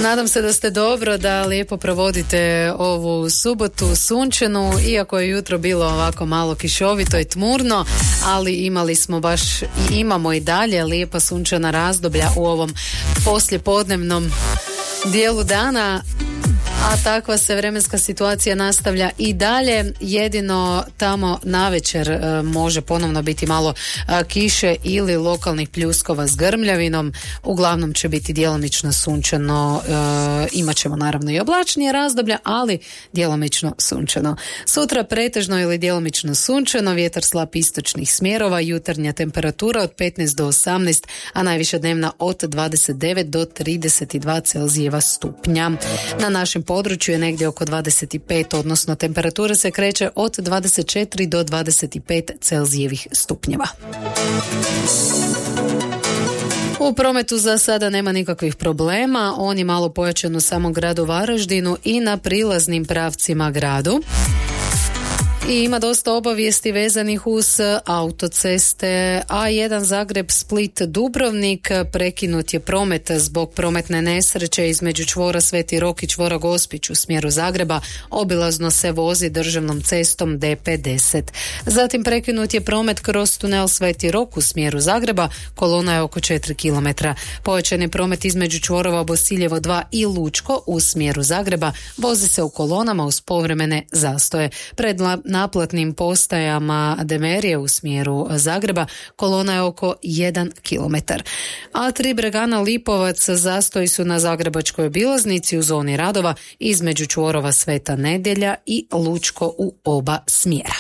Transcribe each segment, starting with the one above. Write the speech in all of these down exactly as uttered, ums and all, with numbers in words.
Nadam se da ste dobro, da lijepo provodite ovu subotu sunčanu, iako je jutro bilo ovako malo kišovito i tmurno, ali imali smo baš i imamo i dalje lijepa sunčana razdoblja u ovom poslijepodnevnom dijelu dana. A takva se vremenska situacija nastavlja i dalje, jedino tamo navečer e, može ponovno biti malo e, kiše ili lokalnih pljuskova s grmljavinom. Uglavnom će biti djelomično sunčano, e, imat ćemo naravno i oblačnije razdoblja, ali djelomično sunčano. Sutra pretežno ili djelomično sunčano, vjetar slab istočnih smjerova, jutarnja temperatura od petnaest do osamnaest, a najviša dnevna od dvadeset devet do trideset dva Celzijeva stupnja. Na našem području je negdje oko dvadeset pet, odnosno temperatura se kreće od dvadeset četiri do dvadeset pet Celzijevih stupnjeva. U prometu za sada nema nikakvih problema, on je malo pojačan u samom gradu Varaždinu i na prilaznim pravcima gradu. I ima dosta obavijesti vezanih uz autoceste. A jedan Zagreb, Split, Dubrovnik, prekinut je promet zbog prometne nesreće između čvora Sveti Rok i čvora Gospić u smjeru Zagreba. Obilazno se vozi državnom cestom D pedeset. Zatim prekinut je promet kroz tunel Sveti Rok u smjeru Zagreba. Kolona je oko četiri kilometra. Pojačan je promet između čvorova Bosiljevo dva i Lučko u smjeru Zagreba. Vozi se u kolonama uz povremene zastoje. Pred naplatnim postajama Demerije u smjeru Zagreba kolona je oko jedan kilometar. A tri Bregana Lipovac zastoji su na zagrebačkoj obilaznici u zoni radova između čvorova Sveta Nedjelja i Lučko u oba smjera.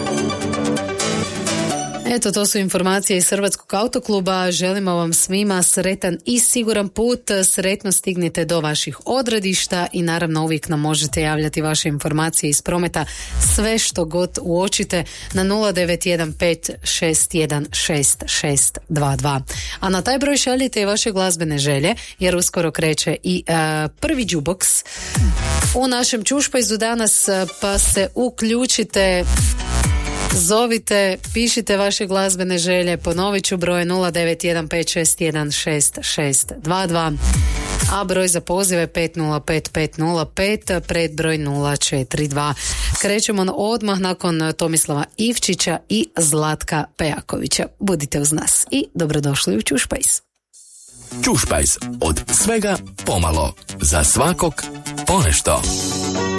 Eto, to su informacije iz Hrvatskog autokluba. Želimo vam svima sretan i siguran put. Sretno stignite do vaših odredišta i naravno uvijek nam možete javljati vaše informacije iz prometa, sve što god uočite na nula devet jedan pet šest jedan šest šest dva dva. A na taj broj šaljite i vaše glazbene želje, jer uskoro kreće i uh, prvi džuboks u našem Čušpajzu danas, pa se uključite. Zovite, pišite vaše glazbene želje, ponovit ću broj nula devet jedan pet šest jedan šest šest dva dva, a broj za pozive pet nula pet pet nula pet, pred broj nula četiri dva. Krećemo odmah nakon Tomislava Ivčića i Zlatka Pejakovića. Budite uz nas i dobrodošli u Čušpajz. Čušpajz, od svega pomalo, za svakog ponešto.